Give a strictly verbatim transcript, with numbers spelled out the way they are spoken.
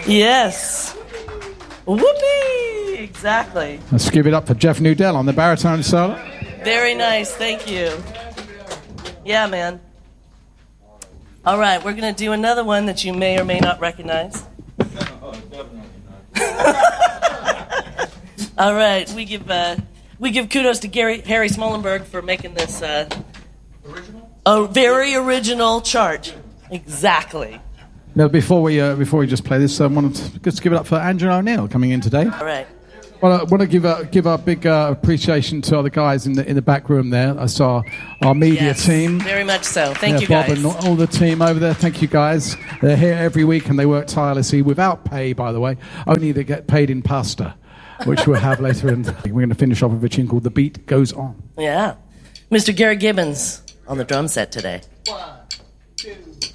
Yes. Whoopee! Exactly. Let's give it up for Jeff Nudell on the baritone solo. Very nice. Thank you. Yeah, man. All right, we're going to do another one that you may or may not recognize. All right, we give uh, we give kudos to Gary Harry Smollenberg for making this uh, original, a very original chart. Exactly. Now, before we uh, before we just play this, I um, want to just give it up for Angela O'Neill coming in today. All right. Well, I want to give a give a big uh, appreciation to all the guys in the in the back room there. I saw our media Yes, team. very much so. Thank yeah, you, Bob guys. and all the team over there. Thank you, guys. They're here every week and they work tirelessly without pay, by the way. Only they get paid in pasta, which we'll have later. And we're going to finish off with a tune called "The Beat Goes On." Yeah, Mister Gary Gibbons on the drum set today. One, two.